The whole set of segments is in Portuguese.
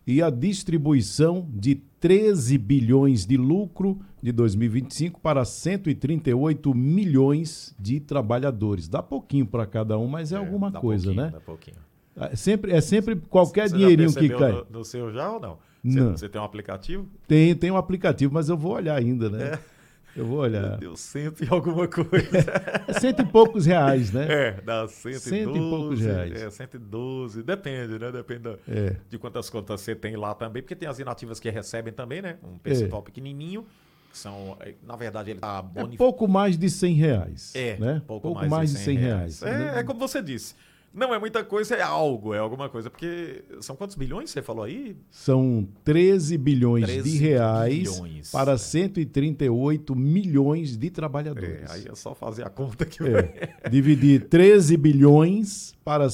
e a distribuição de 13 bilhões de lucro de 2025 para 138 milhões de trabalhadores. Dá pouquinho para cada um, mas é alguma coisa, né? Dá pouquinho. É sempre qualquer dinheirinho que cai. No seu já ou não? Não. Você tem um aplicativo? Tem um aplicativo, mas eu vou olhar ainda, né? Eu vou olhar. Meu Deus, cento e alguma coisa. É cento e poucos reais, né? Dá 112. Cento e poucos reais. 112. Depende, né? Depende de quantas contas você tem lá também, porque tem as inativas que recebem também, né? Um percentual pequenininho, que são, na verdade, ele tá pouco mais de R$100. Né? Pouco mais de 100 reais. É como você disse. Não é muita coisa, é algo, é alguma coisa. Porque são quantos bilhões você falou aí? São 13 bilhões de reais para 138 milhões de trabalhadores. Aí é só fazer a conta que dividir 13 bilhões para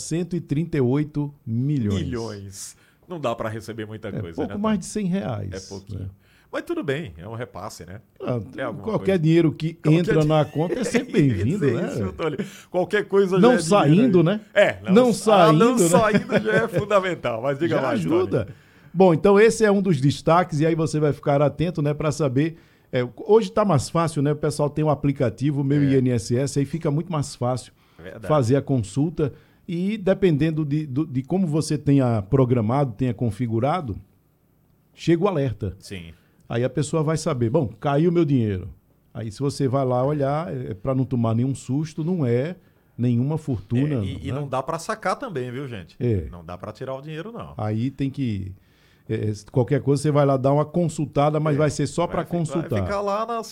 138 milhões. Não dá para receber muita coisa, pouco mais de 100 reais. É pouquinho. Né? Mas tudo bem, é um repasse, né? Qualquer dinheiro que entra na conta é sempre bem-vindo, né? Qualquer coisa não já saindo, dinheiro, né? Não saindo já é fundamental, mas diga já mais. Ajuda. Tony. Bom, então esse é um dos destaques e aí você vai ficar atento, né, para saber. Hoje está mais fácil, né? O pessoal tem um aplicativo, o meu INSS, aí fica muito mais fácil fazer a consulta e dependendo de como você tenha programado, tenha configurado, chega o alerta. Sim. Aí a pessoa vai saber, bom, caiu meu dinheiro. Aí se você vai lá olhar, para não tomar nenhum susto, não é nenhuma fortuna. E não dá para sacar também, viu, gente? Não dá para tirar o dinheiro, não. Aí tem que... qualquer coisa você vai lá dar uma consultada, mas vai ser só para consultar. Vai ficar lá na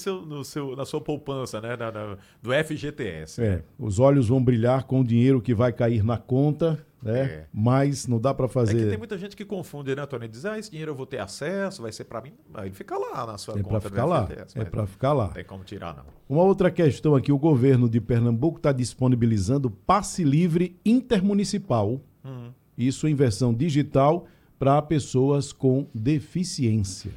sua poupança, né? Do FGTS. Os olhos vão brilhar com o dinheiro que vai cair na conta, né? Mas não dá para fazer... É que tem muita gente que confunde, né, Tony? Diz, esse dinheiro eu vou ter acesso, vai ser para mim. Aí fica lá na sua conta do FGTS. É para ficar lá. Não tem como tirar, não. Uma outra questão aqui, o governo de Pernambuco está disponibilizando passe livre intermunicipal, isso em versão digital, para pessoas com deficiência.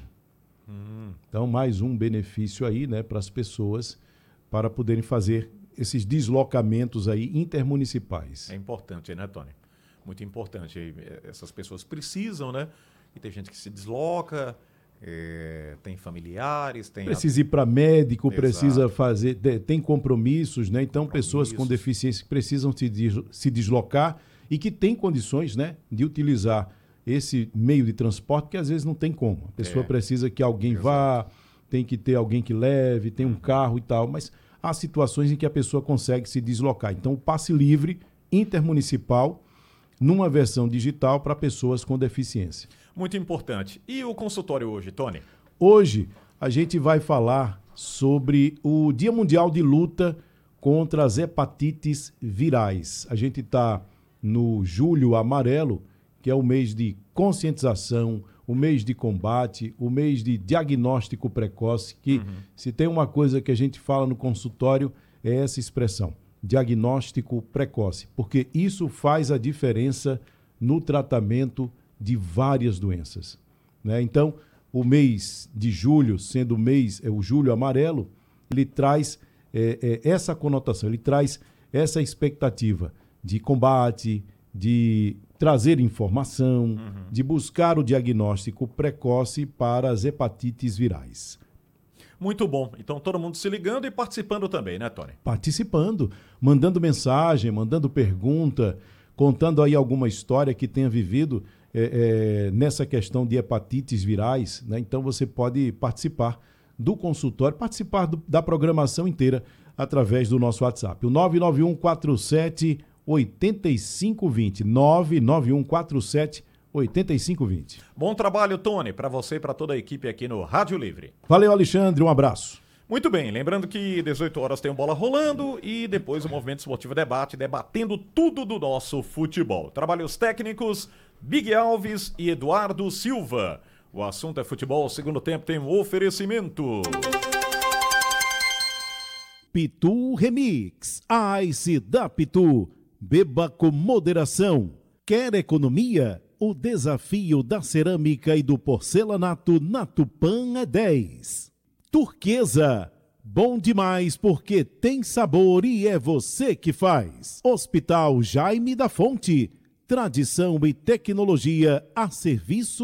Então, mais um benefício aí, né, para as pessoas, para poderem fazer esses deslocamentos aí intermunicipais. É importante, né, Tony? Muito importante. Essas pessoas precisam, né? E tem gente que se desloca, tem familiares, tem... Precisa ir para médico, precisa fazer... Tem compromissos, né? Então, pessoas com deficiência precisam se deslocar e que têm condições, né, de utilizar esse meio de transporte, que às vezes não tem como. A pessoa precisa que alguém vá, tem que ter alguém que leve, tem um carro e tal, mas há situações em que a pessoa consegue se deslocar. Então, o passe livre intermunicipal, numa versão digital para pessoas com deficiência. Muito importante. E o consultório hoje, Tony? Hoje, a gente vai falar sobre o Dia Mundial de Luta contra as hepatites virais. A gente está no Julho Amarelo, que é o mês de conscientização, o mês de combate, o mês de diagnóstico precoce, que se tem uma coisa que a gente fala no consultório é essa expressão, diagnóstico precoce, porque isso faz a diferença no tratamento de várias doenças, né? Então, o mês de julho, sendo o Julho Amarelo, ele traz essa conotação, ele traz essa expectativa de combate, de trazer informação, de buscar o diagnóstico precoce para as hepatites virais. Muito bom. Então, todo mundo se ligando e participando também, né, Tony? Participando, mandando mensagem, mandando pergunta, contando aí alguma história que tenha vivido nessa questão de hepatites virais, né? Então, você pode participar do consultório, participar da programação inteira através do nosso WhatsApp. O 99147 8520, 99147 8520. Bom trabalho, Tony, para você e para toda a equipe aqui no Rádio Livre. Valeu, Alexandre, um abraço. Muito bem, lembrando que 18 horas tem o Bola Rolando e depois o Movimento Esportivo Debate, debatendo tudo do nosso futebol. Trabalhos técnicos, Big Alves e Eduardo Silva. O assunto é futebol, segundo tempo tem um oferecimento. Pitu Remix, Ice da Pitu. Beba com moderação. Quer economia? O desafio da cerâmica e do porcelanato na Tupã é 10. Turquesa. Bom demais porque tem sabor e é você que faz. Hospital Jaime da Fonte. tradição e tecnologia a serviço